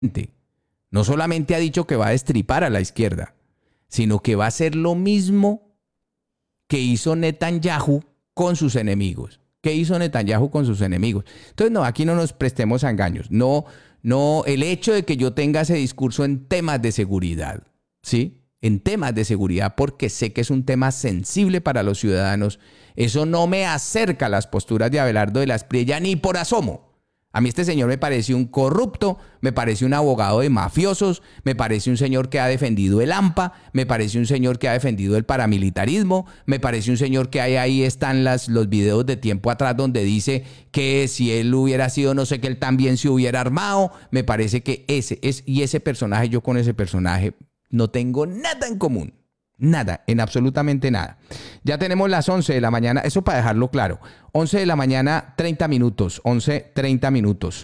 No solamente ha dicho que va a destripar a la izquierda, sino que va a hacer lo mismo que hizo Netanyahu con sus enemigos. ¿Qué hizo Netanyahu con sus enemigos? Entonces, no, aquí no nos prestemos a engaños. No, el hecho de que yo tenga ese discurso en temas de seguridad, ¿sí? En temas de seguridad, porque sé que es un tema sensible para los ciudadanos, eso no me acerca a las posturas de Abelardo de la Espriella ni por asomo. A mí este señor me parece un corrupto, me parece un abogado de mafiosos, me parece un señor que ha defendido el AMPA, me parece un señor que ha defendido el paramilitarismo, me parece un señor que ahí están los videos de tiempo atrás donde dice que si él hubiera sido no sé qué, él también se hubiera armado. Me parece que ese personaje, yo con ese personaje no tengo nada en común. Nada, en absolutamente nada. Ya tenemos las 11 de la mañana, eso para dejarlo claro. 11 de la mañana, 30 minutos, 11:30 minutos.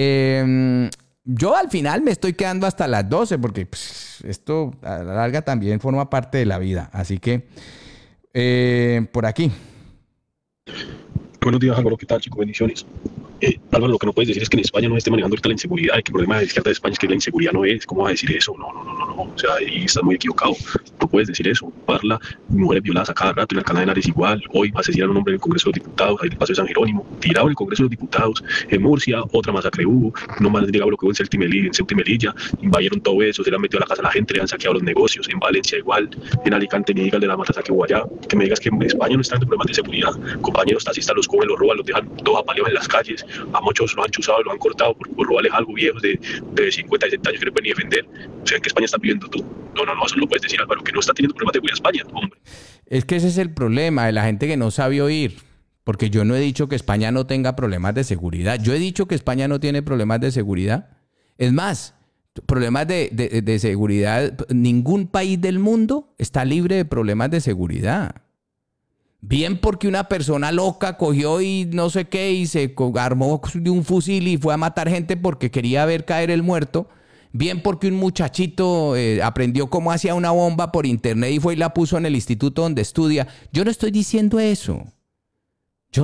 Yo al final me estoy quedando hasta las 12 porque esto a la larga también forma parte de la vida. Así que, por aquí. Buenos días, Álvaro. ¿Qué tal, chico? Bendiciones. Álvaro, lo que no puedes decir es que en España no se esté manejando ahorita la inseguridad, y que el problema de la izquierda de España es que la inseguridad no es. ¿Cómo vas a decir eso? No. O sea, ahí estás muy equivocado. No puedes decir eso. Parla, mujeres violadas a cada rato, en Alcalá de Henares igual. Hoy asesinaron a un hombre en el Congreso de los Diputados, ahí en el Paso de San Jerónimo, tirado en el Congreso de los Diputados. En Murcia, otra masacre hubo. No más llega bloqueo en Ceuta y Melilla. Invadieron todo eso, se le han metido a la casa a la gente, le han saqueado los negocios. En Valencia igual. En Alicante ni digas de la matanza que hubo allá. Que me digas que en España no están en problemas de seguridad. Compañeros taxistas los cogen, los roban, los dejan todos apaleados en las calles. A muchos los han chuzado, los han cortado por robarles algo, viejos de 50 y 60 años que no pueden ni defender. O sea, ¿en qué España estás viviendo tú? No, eso no lo puedes decir, Álvaro, que no está teniendo problemas de seguridad España, hombre. Es que ese es el problema de la gente que no sabe oír. Porque yo no he dicho que España no tenga problemas de seguridad. Yo he dicho que España no tiene problemas de seguridad. Es más, problemas de seguridad, ningún país del mundo está libre de problemas de seguridad. Bien porque una persona loca cogió y no sé qué y se armó de un fusil y fue a matar gente porque quería ver caer el muerto. Bien porque un muchachito aprendió cómo hacía una bomba por internet y fue y la puso en el instituto donde estudia. Yo no estoy diciendo eso. Yo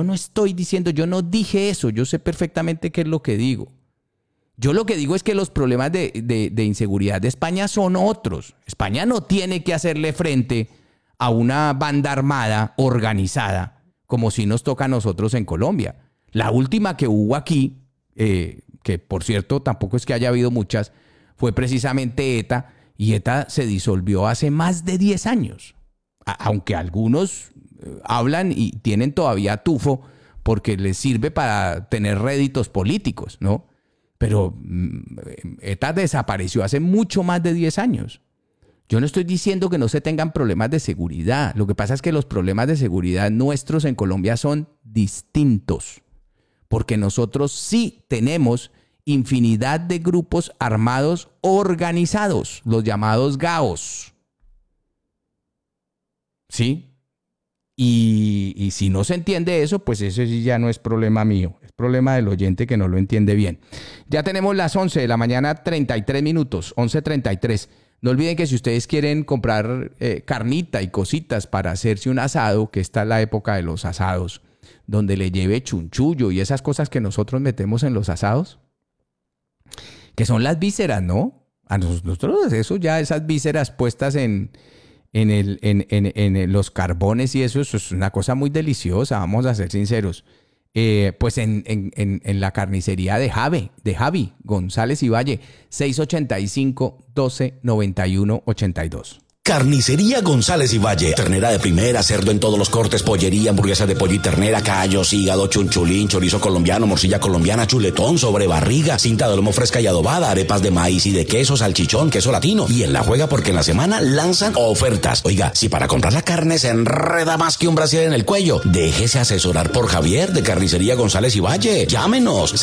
no dije eso. Yo sé perfectamente qué es lo que digo. Yo lo que digo es que los problemas de inseguridad de España son otros. España no tiene que hacerle frente a una banda armada organizada, como si nos toca a nosotros en Colombia. La última que hubo aquí, que por cierto tampoco es que haya habido muchas, fue precisamente ETA, y ETA se disolvió hace más de 10 años. Aunque algunos hablan y tienen todavía tufo porque les sirve para tener réditos políticos, ¿no? Pero ETA desapareció hace mucho más de 10 años. Yo no estoy diciendo que no se tengan problemas de seguridad. Lo que pasa es que los problemas de seguridad nuestros en Colombia son distintos. Porque nosotros sí tenemos infinidad de grupos armados organizados, los llamados GAOs. ¿Sí? Y si no se entiende eso, pues eso sí ya no es problema mío. Es problema del oyente que no lo entiende bien. Ya tenemos las 11 de la mañana, 33 minutos, 11:33. No olviden que si ustedes quieren comprar carnita y cositas para hacerse un asado, que esta es la época de los asados, donde le lleve chunchullo y esas cosas que nosotros metemos en los asados, que son las vísceras, ¿no? A nosotros eso ya, esas vísceras puestas en los carbones y eso es una cosa muy deliciosa, vamos a ser sinceros. Pues en la carnicería de Javi González y Valle, 685-1291-82. Carnicería González y Valle. Ternera de primera, cerdo en todos los cortes, pollería, hamburguesa de pollo y ternera, callos, hígado, chunchulín, chorizo colombiano, morcilla colombiana, chuletón, sobrebarriga, cinta de lomo fresca y adobada, arepas de maíz y de queso, salchichón, queso latino. Y en la juega porque en la semana lanzan ofertas. Oiga, si para comprar la carne se enreda más que un brasier en el cuello, déjese asesorar por Javier de Carnicería González y Valle. Llámenos,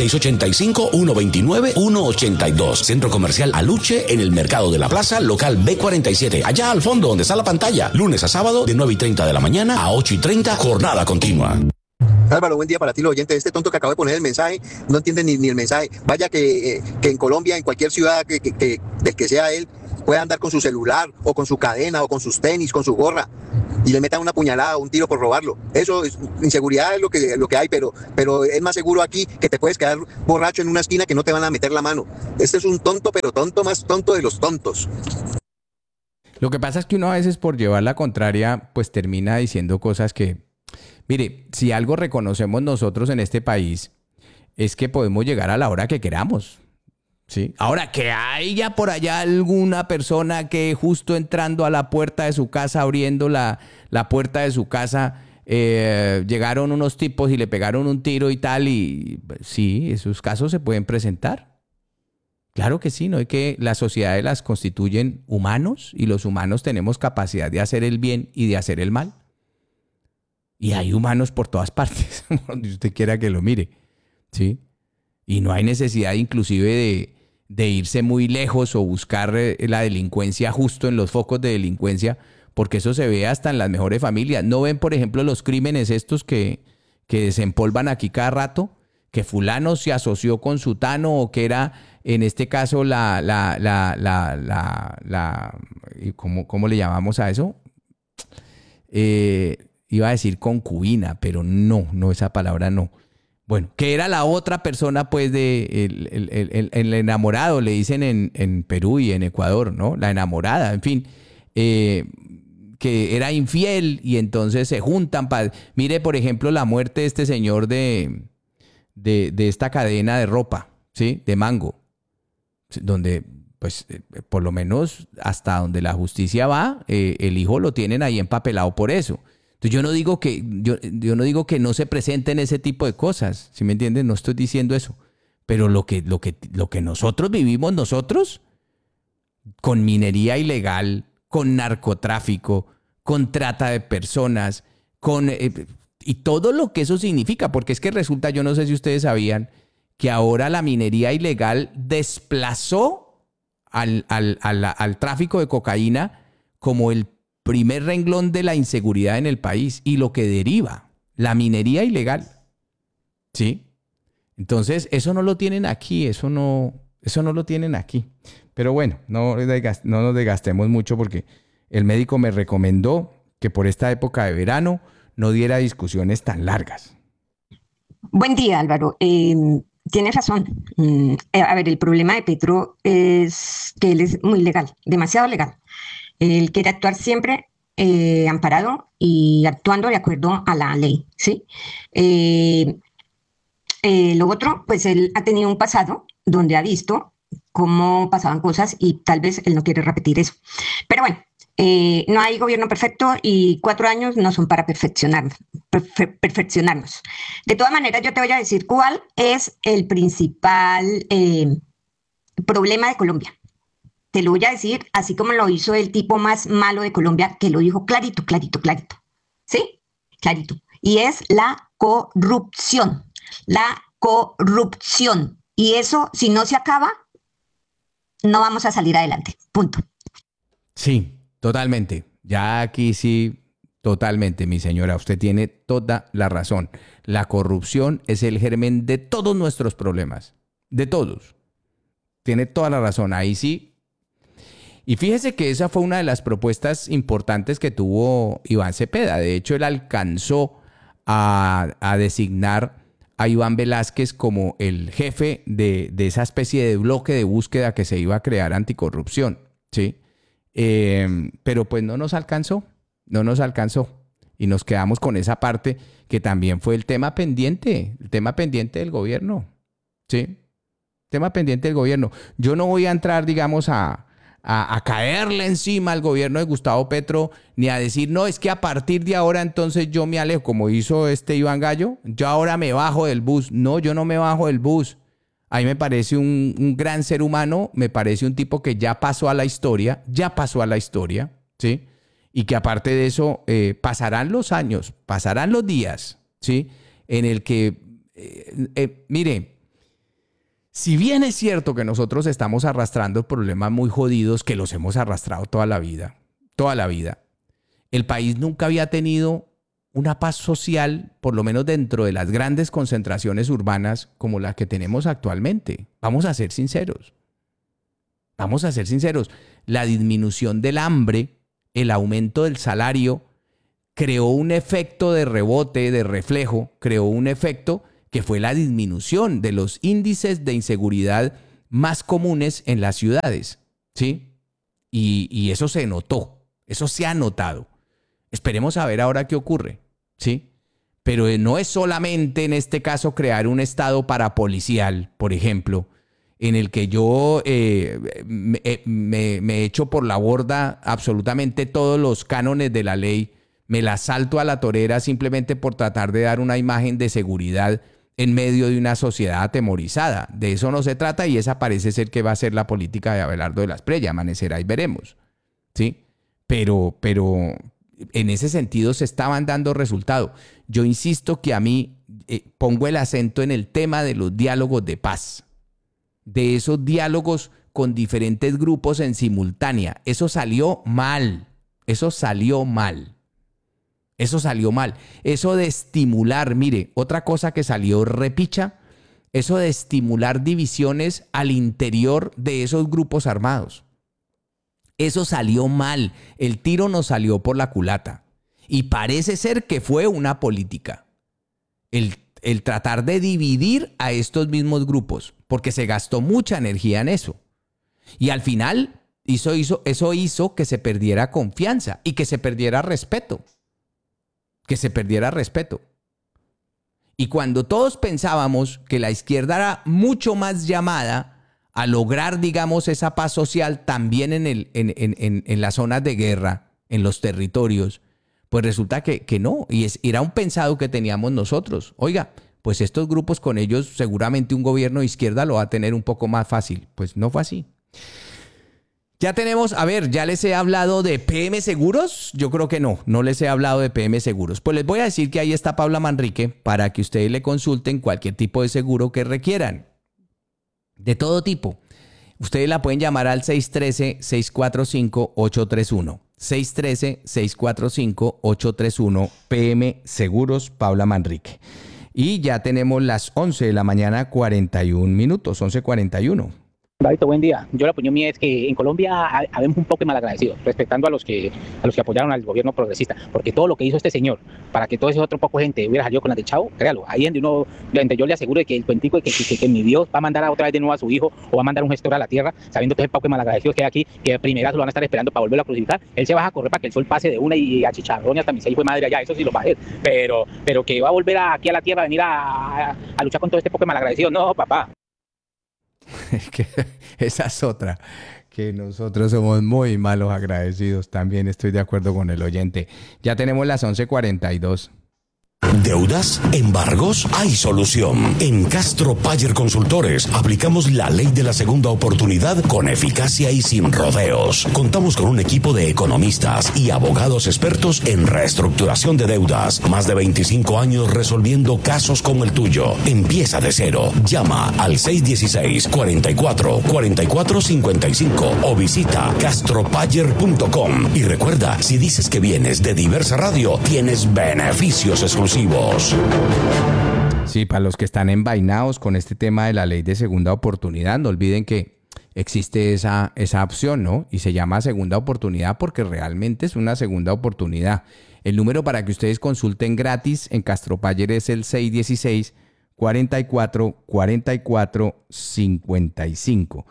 685-129-182. Centro Comercial Aluche en el Mercado de la Plaza, local B47. Allá al fondo, donde está la pantalla. Lunes a sábado, de 9:30 de la mañana a 8:30, jornada continua. Álvaro, buen día para ti, los oyentes. Este tonto que acabo de poner el mensaje no entiende ni el mensaje. Vaya que en Colombia, en cualquier ciudad del que sea él, puede andar con su celular o con su cadena o con sus tenis, con su gorra. y le metan una puñalada o un tiro por robarlo. Eso es inseguridad, es lo que hay, pero es más seguro aquí que te puedes quedar borracho en una esquina que no te van a meter la mano. Este es un tonto, pero tonto más tonto de los tontos. Lo que pasa es que uno a veces por llevar la contraria, pues termina diciendo cosas que, mire, si algo reconocemos nosotros en este país, es que podemos llegar a la hora que queramos. ¿Sí? Ahora, que haya por allá alguna persona que justo entrando a la puerta de su casa, abriendo la puerta de su casa, llegaron unos tipos y le pegaron un tiro y tal, y sí, esos casos se pueden presentar. Claro que sí, ¿no? Es que las sociedades las constituyen humanos y los humanos tenemos capacidad de hacer el bien y de hacer el mal. Y hay humanos por todas partes, donde usted quiera que lo mire, ¿sí? Y no hay necesidad inclusive de irse muy lejos o buscar la delincuencia justo en los focos de delincuencia, porque eso se ve hasta en las mejores familias. ¿No ven, por ejemplo, los crímenes estos que desempolvan aquí cada rato? Que fulano se asoció con sutano o que era, en este caso, ¿cómo le llamamos a eso? Iba a decir concubina, pero no, esa palabra no. Bueno, que era la otra persona, pues, el enamorado, le dicen en Perú y en Ecuador, ¿no? La enamorada, en fin, que era infiel y entonces se juntan para... Mire, por ejemplo, la muerte de este señor de esta cadena de ropa, ¿sí? De Mango, donde, pues, por lo menos hasta donde la justicia va, el hijo lo tienen ahí empapelado por eso. Entonces yo no digo que no se presenten ese tipo de cosas, ¿sí me entienden? No estoy diciendo eso. Pero lo que nosotros vivimos con minería ilegal, con narcotráfico, con trata de personas, y todo lo que eso significa, porque es que resulta, yo no sé si ustedes sabían, que ahora la minería ilegal desplazó al tráfico de cocaína como el primer renglón de la inseguridad en el país y lo que deriva, la minería ilegal. ¿Sí? Entonces, eso no lo tienen aquí, eso no lo tienen aquí. Pero bueno, no nos desgastemos mucho porque el médico me recomendó que por esta época de verano no diera discusiones tan largas. Buen día, Álvaro. Tienes razón. A ver, el problema de Petro es que él es muy legal, demasiado legal. Él quiere actuar siempre amparado y actuando de acuerdo a la ley, ¿sí? Lo otro, pues él ha tenido un pasado donde ha visto cómo pasaban cosas y tal vez él no quiere repetir eso. Pero bueno, no hay gobierno perfecto y 4 años no son para perfeccionarnos. De todas maneras, yo te voy a decir cuál es el principal problema de Colombia. Te lo voy a decir así como lo hizo el tipo más malo de Colombia, que lo dijo clarito. ¿Sí? Clarito. Y es la corrupción. La corrupción. Y eso, si no se acaba, no vamos a salir adelante. Punto. Sí, totalmente. Ya aquí sí, totalmente, mi señora. Usted tiene toda la razón. La corrupción es el germen de todos nuestros problemas. De todos. Tiene toda la razón. Ahí sí. Y fíjese que esa fue una de las propuestas importantes que tuvo Iván Cepeda. De hecho, él alcanzó a designar a Iván Velázquez como el jefe de esa especie de bloque de búsqueda que se iba a crear anticorrupción, ¿sí? Pero pues no nos alcanzó. Y nos quedamos con esa parte que también fue el tema pendiente del gobierno, ¿sí? Tema pendiente del gobierno. Yo no voy a entrar, digamos, a caerle encima al gobierno de Gustavo Petro, ni a decir, no, es que a partir de ahora entonces yo me alejo, como hizo este Iván Gallo, yo ahora me bajo del bus. No, yo no me bajo del bus. A mí me parece un gran ser humano, me parece un tipo que ya pasó a la historia, ¿sí? Y que aparte de eso, pasarán los años, pasarán los días, ¿sí? En el que, mire, si bien es cierto que nosotros estamos arrastrando problemas muy jodidos que los hemos arrastrado toda la vida, el país nunca había tenido una paz social, por lo menos dentro de las grandes concentraciones urbanas como la que tenemos actualmente. Vamos a ser sinceros. La disminución del hambre, el aumento del salario, creó un efecto de rebote, de reflejo, creó un efecto que fue la disminución de los índices de inseguridad más comunes en las ciudades, ¿sí? Y eso se notó, eso se ha notado. Esperemos a ver ahora qué ocurre, ¿sí? Pero no es solamente en este caso crear un estado parapolicial, por ejemplo, en el que yo me echo por la borda absolutamente todos los cánones de la ley, me la salto a la torera simplemente por tratar de dar una imagen de seguridad en medio de una sociedad atemorizada. De eso no se trata y esa parece ser que va a ser la política de Abelardo de la Espriella. Amanecerá y veremos, ¿sí? Pero en ese sentido se estaban dando resultados. Yo insisto que a mí pongo el acento en el tema de los diálogos de paz, de esos diálogos con diferentes grupos en simultánea. Eso salió mal, eso salió mal. Eso salió mal. Eso de estimular, mire, otra cosa que salió repicha, eso de estimular divisiones al interior de esos grupos armados. Eso salió mal. El tiro nos salió por la culata. Y parece ser que fue una política. El tratar de dividir a estos mismos grupos, porque se gastó mucha energía en eso. Y al final eso hizo que se perdiera confianza y que se perdiera respeto. Que se perdiera respeto. Y cuando todos pensábamos que la izquierda era mucho más llamada a lograr, digamos, esa paz social también en las zonas de guerra, en los territorios, pues resulta que no. Y era un pensado que teníamos nosotros. Oiga, pues estos grupos con ellos seguramente un gobierno de izquierda lo va a tener un poco más fácil. Pues no fue así. Ya tenemos, a ver, ¿ya les he hablado de PM Seguros? Yo creo que no les he hablado de PM Seguros. Pues les voy a decir que ahí está Paula Manrique para que ustedes le consulten cualquier tipo de seguro que requieran. De todo tipo. Ustedes la pueden llamar al 613-645-831. 613-645-831. PM Seguros, Paula Manrique. Y ya tenemos las 11 de la mañana, 41 minutos, 11:41. Barito, buen día. Yo la opinión mía es que en Colombia habemos un poco malagradecidos, respetando a los que apoyaron al gobierno progresista, porque todo lo que hizo este señor para que todo ese otro poco gente hubiera salido con la de Chavo, créalo, ahí donde yo le aseguro de que el cuentico de que mi Dios va a mandar otra vez de nuevo a su hijo o va a mandar un gestor a la tierra, sabiendo todo el poco de malagradecidos que hay aquí, que primero lo van a estar esperando para volverlo a crucificar, él se va a correr para que el sol pase de una y a chicharrón y hasta mi hijo de madre allá, eso sí lo va a hacer, pero que va a volver aquí a la tierra a venir a luchar con todo este poco de malagradecidos, no, papá. Esa es otra, que nosotros somos muy malos agradecidos. También estoy de acuerdo con el oyente. Ya tenemos las 11:42. ¿Deudas? ¿Embargos? Hay solución. En Castro Payer Consultores aplicamos la ley de la segunda oportunidad con eficacia y sin rodeos. Contamos con un equipo de economistas y abogados expertos en reestructuración de deudas. Más de 25 años resolviendo casos como el tuyo. Empieza de cero. Llama al 616-44-44-55 o visita castropayer.com. Y recuerda, si dices que vienes de Diversa Radio, tienes beneficios exclusivos. Sí, para los que están envainados con este tema de la ley de segunda oportunidad, no olviden que existe esa opción, ¿no? Y se llama segunda oportunidad porque realmente es una segunda oportunidad. El número para que ustedes consulten gratis en Castro Payer es el 616-44-44-55.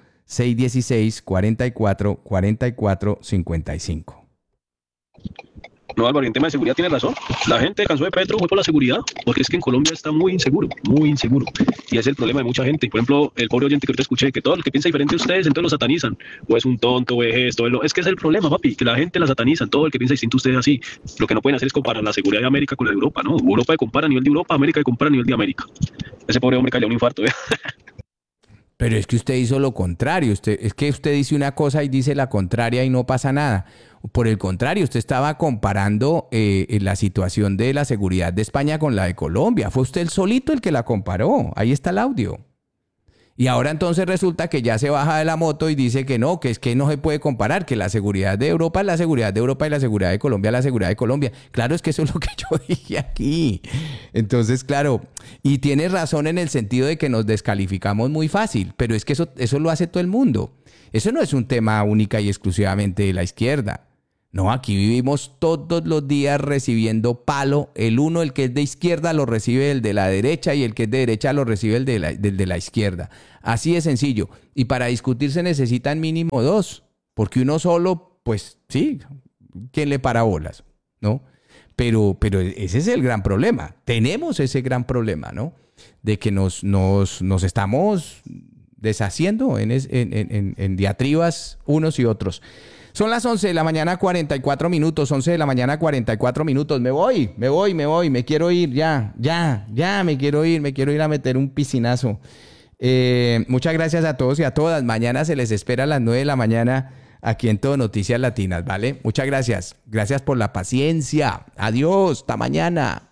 616-44-44-55. No, Álvaro, en tema de seguridad tiene razón. La gente cansó de Petro fue por la seguridad, porque es que en Colombia está muy inseguro, muy inseguro. Y ese es el problema de mucha gente. Por ejemplo, el pobre oyente que ahorita escuché, que todo el que piensa diferente a ustedes, entonces lo satanizan. O es un tonto, o es esto, es que es el problema, papi, que la gente la satanizan. Todo el que piensa distinto a ustedes así. Lo que no pueden hacer es comparar la seguridad de América con la de Europa, ¿no? Europa compara a nivel de Europa, América compara a nivel de América. Ese pobre hombre cayó un infarto, ¿eh? Pero es que usted hizo lo contrario. Es que usted dice una cosa y dice la contraria y no pasa nada. Por el contrario, usted estaba comparando la situación de la seguridad de España con la de Colombia. Fue usted el solito el que la comparó. Ahí está el audio. Y ahora entonces resulta que ya se baja de la moto y dice que no, que es que no se puede comparar, que la seguridad de Europa es la seguridad de Europa y la seguridad de Colombia es la seguridad de Colombia. Claro, es que eso es lo que yo dije aquí. Entonces, claro, y tiene razón en el sentido de que nos descalificamos muy fácil, pero es que eso lo hace todo el mundo. Eso no es un tema única y exclusivamente de la izquierda. No, aquí vivimos todos los días recibiendo palo. El que es de izquierda lo recibe el de la derecha y el que es de derecha lo recibe del de la izquierda. Así de sencillo. Y para discutir se necesitan mínimo dos, porque uno solo, pues sí, ¿quién le para bolas? ¿No? Pero ese es el gran problema. Tenemos ese gran problema, ¿no? De que nos estamos deshaciendo en diatribas unos y otros. Son las 11 de la mañana, 44 minutos. 11 de la mañana, 44 minutos. Me voy. Me quiero ir ya. Me quiero ir a meter un piscinazo. Muchas gracias a todos y a todas. Mañana se les espera a las 9 de la mañana aquí en Todo Noticias Latinas, ¿vale? Muchas gracias. Gracias por la paciencia. Adiós. Hasta mañana.